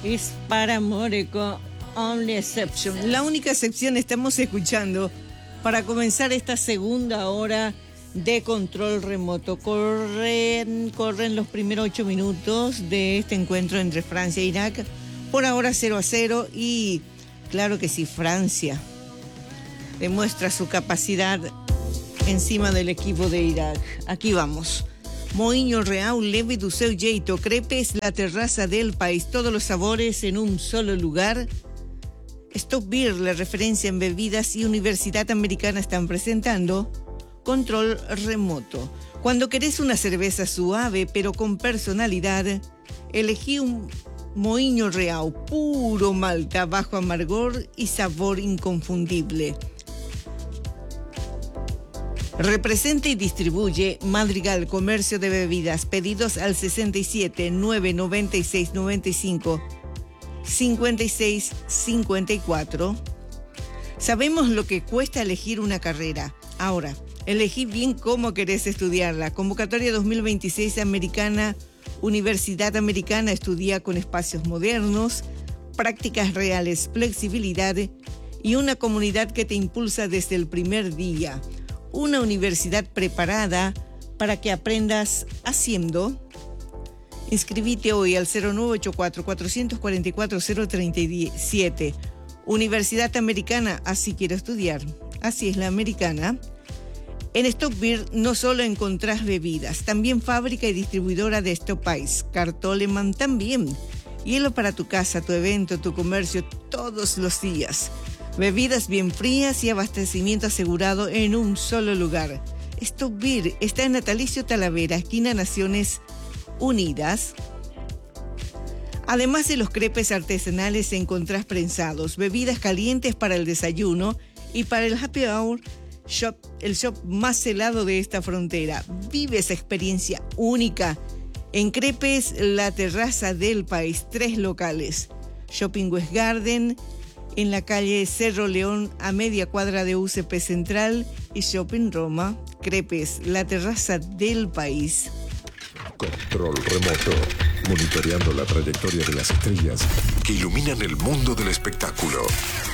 Es Paramore con Only Exception. La única excepción estamos escuchando para comenzar esta segunda hora de control remoto. Corren los primeros 8 minutos de este encuentro entre Francia e Irak. Por ahora 0-0 y claro que sí, Francia demuestra su capacidad encima del equipo de Irak. Aquí vamos. Moinho Real, Leve do seu jeito, crepes, la terraza del país, todos los sabores en un solo lugar. Stop Beer, la referencia en bebidas, y Universidad Americana están presentando Control Remoto. Cuando querés una cerveza suave pero con personalidad, elegí un Moinho Real, puro malta, bajo amargor y sabor inconfundible. Representa y distribuye Madrigal Comercio de Bebidas. Pedidos al 67 996 95 56 54. Sabemos lo que cuesta elegir una carrera. Ahora, elegí bien cómo querés estudiarla. Convocatoria 2026 Americana, Universidad Americana, estudia con espacios modernos, prácticas reales, flexibilidad y una comunidad que te impulsa desde el primer día. Una universidad preparada para que aprendas haciendo. Inscribite hoy al 0984-444-037. Universidad Americana, así quiero estudiar. Así es la americana. En Stop Beer no solo encontrás bebidas, también fábrica y distribuidora de Stop Ice. Cartoleman también. Hielo para tu casa, tu evento, tu comercio, todos los días. Bebidas bien frías y abastecimiento asegurado en un solo lugar. Stop Beer está en Natalicio Talavera, esquina Naciones Unidas. Además de los crepes artesanales, encontrás prensados, bebidas calientes para el desayuno y para el happy hour shop, el shop más helado de esta frontera. Vive esa experiencia única. En Crepes, la terraza del país, 3 locales. Shopping West Garden, en la calle Cerro León, a media cuadra de UCP Central, y Shopping Roma. Crepes, la terraza del país. Control remoto, monitoreando la trayectoria de las estrellas que iluminan el mundo del espectáculo.